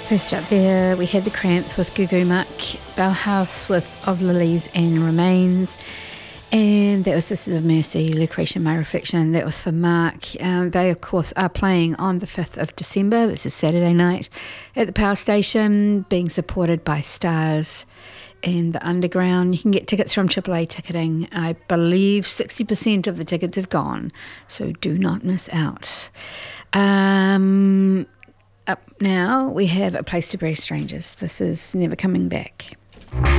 First up there, we had the Cramps with Goo Goo Muck, Bauhaus with Of Lilies and Remains, and that was Sisters of Mercy, Lucretia, My Reflection. That was for Mark. They, of course, are playing on the 5th of December. This is Saturday night at the Power Station, being supported by Stars and the Underground. You can get tickets from AAA Ticketing. I believe 60% of the tickets have gone, so do not miss out. Up now, we have A Place to Bury Strangers. This is Never Coming Back.